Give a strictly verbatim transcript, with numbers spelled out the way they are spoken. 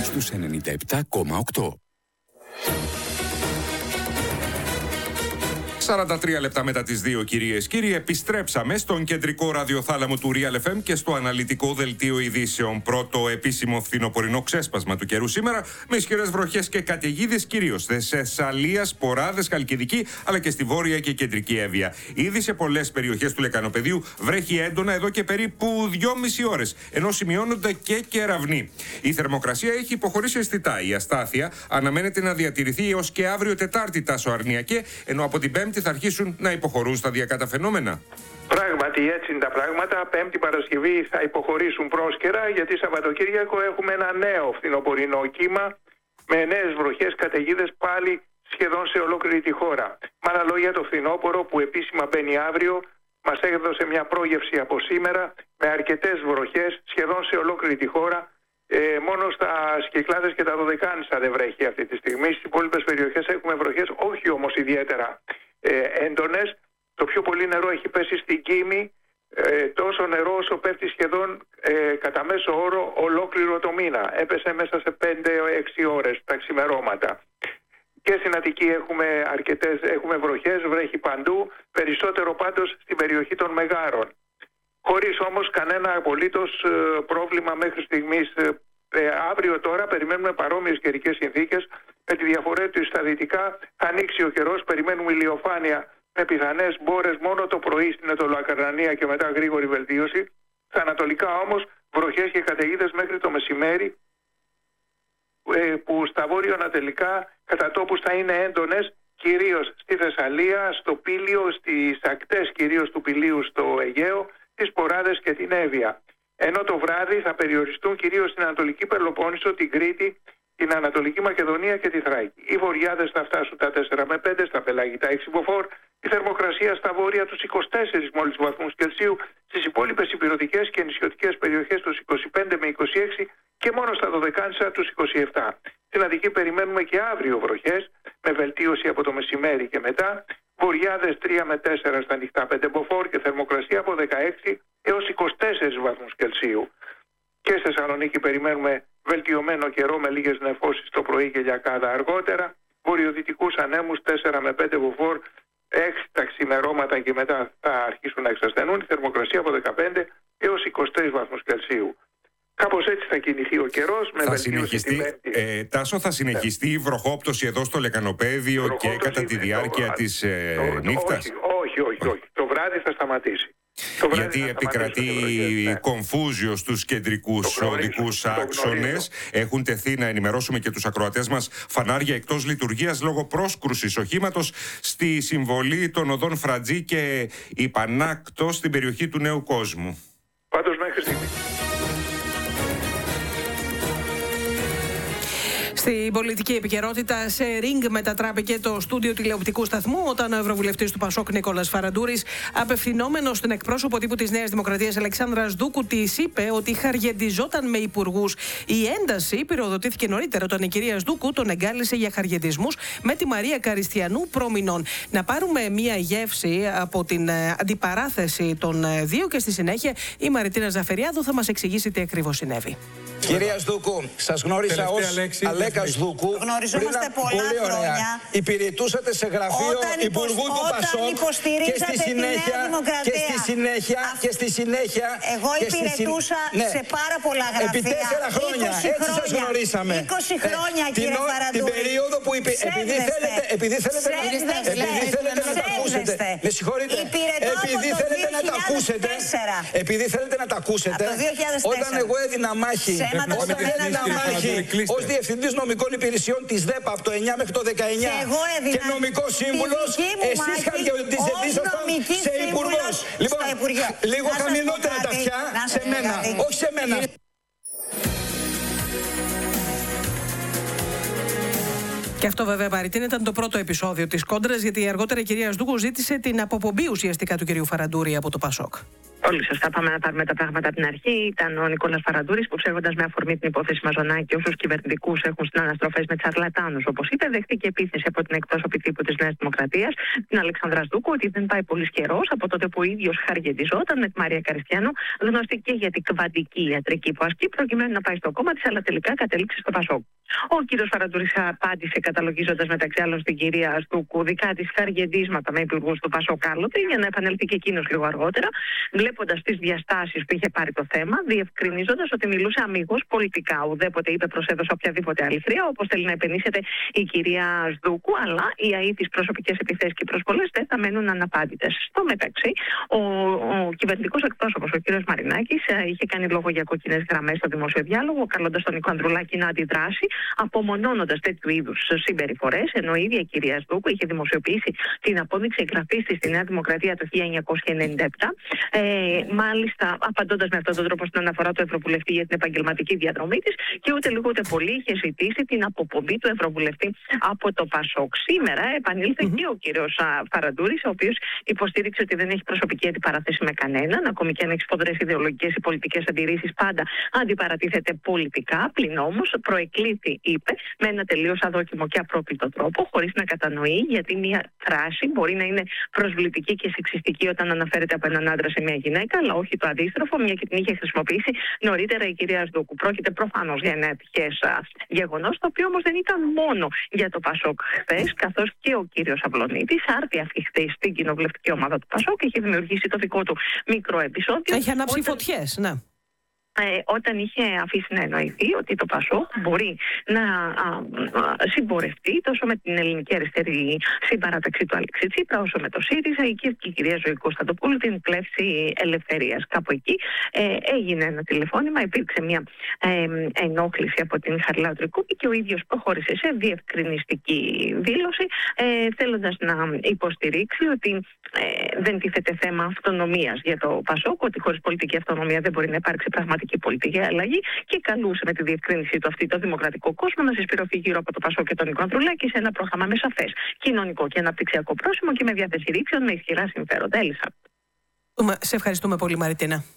στους ενενήντα επτά κόμμα οκτώ. σαράντα τρία λεπτά μετά τις δύο, κυρίες κύριοι, επιστρέψαμε στον κεντρικό ραδιοθάλαμο του Real εφ εμ και στο αναλυτικό δελτίο ειδήσεων. Πρώτο επίσημο φθινοπορεινό ξέσπασμα του καιρού σήμερα, με ισχυρές βροχές και καταιγίδες κυρίως στη Θεσσαλία, Σποράδες, Χαλκιδική, αλλά και στη βόρεια και κεντρική Εύβοια. Ήδη σε πολλές περιοχές του Λεκανοπεδίου βρέχει έντονα εδώ και περίπου δυόμιση ώρες, ενώ σημειώνονται και κεραυνοί. Η θερμοκρασία έχει υποχωρήσει αισθητά. Η αστάθεια αναμένεται να διατηρηθεί έως και αύριο Τετάρτη, Τάσο Αρνιακέ, ενώ από την Πέμπτη θα αρχίσουν να υποχωρούν σταδιακά τα φαινόμενα. Πράγματι, έτσι είναι τα πράγματα. Πέμπτη Παρασκευή θα υποχωρήσουν πρόσκαιρα, γιατί Σαββατοκύριακο έχουμε ένα νέο φθινοπορεινό κύμα με νέες βροχές, καταιγίδες πάλι σχεδόν σε ολόκληρη τη χώρα. Με άλλα λόγια, το φθινόπωρο που επίσημα μπαίνει αύριο μας έδωσε μια πρόγευση από σήμερα με αρκετές βροχές σχεδόν σε ολόκληρη τη χώρα. Ε, μόνο στα Κυκλάδες και τα Δωδεκάνησα δεν βρέχει αυτή τη στιγμή. Στις υπόλοιπες περιοχές έχουμε βροχές, όχι όμως ιδιαίτερα ε, έντονες. Το πιο πολύ νερό έχει πέσει στην Κίμη, ε, τόσο νερό όσο πέφτει σχεδόν ε, κατά μέσο όρο ολόκληρο το μήνα. Έπεσε μέσα σε πέντε έξι ώρες τα ξημερώματα. Και στην Αττική έχουμε αρκετές, έχουμε βροχές, βρέχει παντού, περισσότερο πάντως στην περιοχή των Μεγάρων. Χωρίς όμως κανένα απολύτως ε, πρόβλημα μέχρι στιγμής. Ε, αύριο τώρα περιμένουμε παρόμοιες καιρικές συνθήκες, με τη διαφορά ότι στα δυτικά θα ανοίξει ο καιρός, περιμένουμε ηλιοφάνεια με πιθανές μπόρες μόνο το πρωί στην Αιτωλοακαρνανία και μετά γρήγορη βελτίωση. Στα ανατολικά όμως βροχές και καταιγίδες μέχρι το μεσημέρι, ε, που στα βόρειο-ανατολικά κατά τόπους θα είναι έντονες, κυρίως στη Θεσσαλία, στο Πήλιο, στις ακτές κυρίως του Πηλίου στο Αιγαίο, τις Σποράδες και την Εύβοια. Ενώ το βράδυ θα περιοριστούν κυρίως στην Ανατολική Πελοπόννησο, την Κρήτη, την Ανατολική Μακεδονία και τη Θράκη. Οι βορειάδες θα φτάσουν τα τέσσερα με πέντε, στα πελάγη τα έξι μποφόρ, η θερμοκρασία στα βόρεια τους είκοσι τέσσερις μόλις βαθμούς Κελσίου, στις υπόλοιπες ηπειρωτικές και νησιωτικές περιοχές τους είκοσι πέντε με είκοσι έξι και μόνο στα Δωδεκάνησα τους είκοσι επτά. Στην Αττική περιμένουμε και αύριο βροχές, με βελτίωση από το μεσημέρι και μετά. Βορειάδες τρία με τέσσερα στα ανοιχτά πέντε μποφόρ και θερμοκρασία από δεκαέξι έως είκοσι τέσσερις βαθμούς Κελσίου. Και στη Θεσσαλονίκη περιμένουμε βελτιωμένο καιρό με λίγες νεφώσεις το πρωί και λιακάδα αργότερα. Βορειοδυτικούς ανέμους τέσσερα με πέντε μποφόρ, έξι τα ξημερώματα και μετά θα αρχίσουν να εξασθενούν. Η θερμοκρασία από δεκαπέντε έως είκοσι τρεις βαθμούς Κελσίου. Κάπως έτσι θα κινηθεί ο καιρός με θα βελτίωση την Πέμπτη. Ε, Τάσο, θα συνεχιστεί η βροχόπτωση εδώ στο Λεκανοπέδιο και κατά τη διάρκεια της ε, νύχτας? Όχι, όχι, όχι, όχι. Το βράδυ θα σταματήσει. Γιατί επικρατεί ναι. κομφούζιο στους κεντρικούς οδικούς άξονες. Έχουν τεθεί, να ενημερώσουμε και τους ακροατές μας, φανάρια εκτός λειτουργίας λόγω πρόσκρουσης οχήματος στη συμβολή των οδών Φρατζή και Ιπανάκτο στην περιοχή του Νέου Κόσμου. Πάντως μέχρι στιγμή. Στην πολιτική επικαιρότητα, σε ring μετατράπηκε το στούντιο τηλεοπτικού σταθμού όταν ο Ευρωβουλευτής του Πασόκ Νίκολας Φαραντούρης, απευθυνόμενος στον εκπρόσωπο τύπου της Νέας Δημοκρατίας Αλεξάνδρας Δούκου, της είπε ότι χαργεντιζόταν με υπουργούς. Η ένταση πυροδοτήθηκε νωρίτερα όταν η κυρία Δούκου τον εγκάλεσε για χαργεντισμούς με τη Μαρία Καριστιανού προμηνών. Να πάρουμε μία γεύση από την αντιπαράθεση των δύο και στη συνέχεια η Μαριτίνα Ζαφεριάδου θα μας εξηγήσει τι ακριβώς συνέβη. Κυρία Δούκου, σας γνώρισα ως Αλέκας Δούκου. Γνωριζόμαστε πολλά πολύ ωραία. χρόνια. Υπηρετούσατε σε γραφείο όταν υπουργού υποσ... του Πασόκ και στη συνέχεια και στη συνέχεια Α... και στη συνέχεια εγώ υπηρετούσα στη... ναι. σε πάρα πολλά γραφεία. Επί τέσσερα χρόνια, έτσι σας γνωρίσαμε. είκοσι χρόνια, ε, κύριε Φαραντούρη. Την περίοδο που υπη... επειδή θέλετε, επειδή θέλετε, επειδή θέλετε να τα ακούσετε. Με συγχωρείτε. Επειδή θέλετε να τα ακούσετε. Επειδή θέλετε να τα ακούσετε. Όταν εγώ έδινα μάχη Όταν έδινα μάχη ως Διευθυντής Νομικών Υπηρεσιών της ΔΕΠΑ από το εννιά μέχρι το δεκαεννιά και, και νομικός σύμβουλος, εσείς χαργεντιζόσασταν σε υπουργός. Λοιπόν, λίγο χαμηλότερα τα αυτιά, σε μένα, όχι σε μένα. Και αυτό βέβαια, Μαριτίνα, ήταν το πρώτο επεισόδιο της κόντρας, γιατί αργότερα η κυρία Σδούκου ζήτησε την αποπομπή ουσιαστικά του κυρίου Φαραντούρη από το Πασόκ. Πολύ σωστά. Πάμε να πάρουμε τα πράγματα από την αρχή. Ήταν ο Νικόλας Φαραντούρης που, ψεύγοντας με αφορμή την υπόθεση Μαζονάκη όσους κυβερνητικούς έχουν στην αναστροφές με τσαρλατάνους, όπως είπε, δέχτηκε επίθεση από την εκπρόσωπη τύπου της Νέας Δημοκρατίας, την Αλεξάνδρα Σδούκου, ότι δεν πάει πολύ καιρός από τότε που ο ίδιος χαργεντιζόταν με τη Μαρία Καριστιανού, γνωστή και για την κβαντική ιατρική που ασκεί, προκειμένου να πάει στο κόμμα της, αλλά τελικά κατέληξε στο Πασόκ. Ο κύριος Φαραντούρης απάντησε καταλογίζοντας μεταξύ άλλων στην κυρία Στούκου δικά της χαργεντίσματα με υπουργούς του Πασόκ άλλοτε, για να επανέλθει και εκείνος λίγο αργότερα, βλέποντας τις διαστάσεις που είχε πάρει το θέμα, διευκρινίζοντας ότι μιλούσε αμιγώς πολιτικά. Ουδέποτε είπε προσέδωσε οποιαδήποτε αληθεία, όπως θέλει να επενήσεται η κυρία Σδούκου, αλλά οι ΑΕ της προσωπικές επιθέσεις και προσβολές δεν θα μένουν αναπάντητες. Στο μεταξύ, ο, ο κυβερνητικός εκπρόσωπος, ο κύριος Μαρινάκης, είχε κάνει λόγο για κόκκινες γραμμές στο δημόσιο διάλογο, καλώντας τον Νίκο Ανδρουλάκη να αντιδράσει, απομονώνοντας τέτοιου είδους συμπεριφορές, ενώ η ίδια η κυρία Σδούκου είχε δημοσιοποιήσει την απόδειξη εγγραφής της στη Νέα Δημοκρατία το χίλια εννιακόσια ενενήντα επτά, ε, μάλιστα απαντώντας με αυτόν τον τρόπο στην αναφορά του Ευρωβουλευτή για την επαγγελματική διαδρομή της, και ούτε λίγο ούτε πολύ είχε ζητήσει την αποπομπή του Ευρωβουλευτή από το Πασόκ. Σήμερα επανήλθε mm-hmm. και ο κύριος Φαραντούρης, ο οποίος υποστήριξε ότι δεν έχει προσωπική αντιπαράθεση με κανέναν, ακόμη και αν έχει σφοδρές ιδεολογικές ή πολιτικές αντιρρήσεις, πάντα αντιπαρατίθεται πολιτικά. Πλην όμως προεκλήθη, είπε, με ένα τελείως αδόκιμο και απρόκλητο τρόπο, χωρίς να κατανοεί γιατί μια φράση μπορεί να είναι προσβλητική και σεξιστική όταν αναφέρεται από έναν άντρα σε μια γυναίκα, αλλά όχι το αντίστροφο, μια και την είχε χρησιμοποιήσει νωρίτερα η κυρία Σδούκου. Πρόκειται προφανώς για ένα ατυχές γεγονός, το οποίο όμως δεν ήταν μόνο για το Πασόκ χθες, καθώς και ο κύριος Αυλωνίτης, άρτια αυτή χθες στην κοινοβουλευτική ομάδα του Πασόκ, είχε δημιουργήσει το δικό του μικρό επεισόδιο. Έχει ανάψει όταν... φωτιές, ναι. Ε, όταν είχε αφήσει να εννοηθεί ότι το Πασόκ μπορεί να α, α, συμπορευτεί τόσο με την ελληνική αριστερή συμπαράταξη του Αλέξη Τσίπρα, όσο με το ΣΥΡΙΖΑ ή και η κυρία Ζωή Κωνσταντοπούλου την πλεύση ελευθερίας. Κάπου εκεί ε, έγινε ένα τηλεφώνημα, υπήρξε μια ε, ενόχληση από την Χαριλάου Τρικούπη και ο ίδιος προχώρησε σε διευκρινιστική δήλωση, ε, θέλοντας να υποστηρίξει ότι ε, δεν τίθεται θέμα αυτονομίας για το Πασόκ, ότι χωρίς πολιτική αυτονομία δεν μπορεί να υπάρξει πραγματική και πολιτική αλλαγή, και καλούσε με τη διευκρίνησή του αυτή το δημοκρατικό κόσμο να συσπηρωθεί γύρω από το Πασόκ και τον Νίκο Ανδρουλάκη σε ένα πρόγραμμα με σαφές κοινωνικό και αναπτυξιακό πρόσημο και με διάθεση ρήξεων με ισχυρά συμφέροντα. Έλισσα. Σε ευχαριστούμε πολύ, Μαριτίνα.